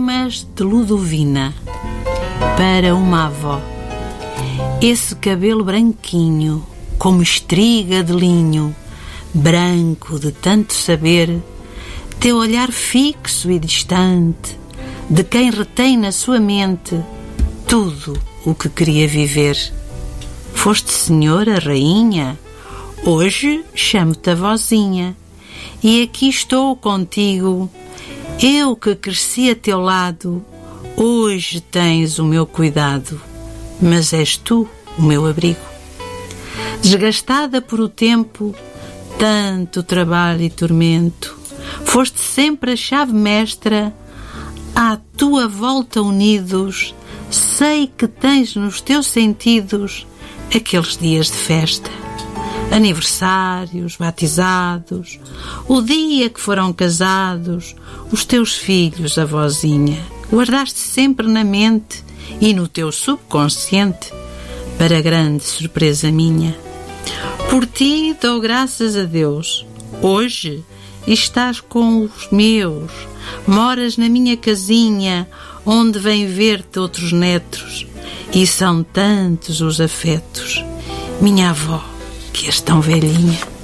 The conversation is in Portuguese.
Lágrimas de Ludovina, para uma avó. Esse cabelo branquinho, como estriga de linho, branco de tanto saber, teu olhar fixo e distante, de quem retém na sua mente tudo o que queria viver. Foste senhora, rainha, hoje chamo-te avózinha, e aqui estou contigo. Eu que cresci a teu lado, hoje tens o meu cuidado, mas és tu o meu abrigo. Desgastada por o tempo, tanto trabalho e tormento, foste sempre a chave mestra, à tua volta unidos, sei que tens nos teus sentidos aqueles dias de festa. Aniversários, batizados, o dia que foram casados, os teus filhos, avózinha, guardaste sempre na mente e no teu subconsciente, para grande surpresa minha. Por ti dou graças a Deus, hoje estás com os meus, moras na minha casinha, onde vêm ver-te outros netos, e são tantos os afetos, minha avó, que és tão velhinha.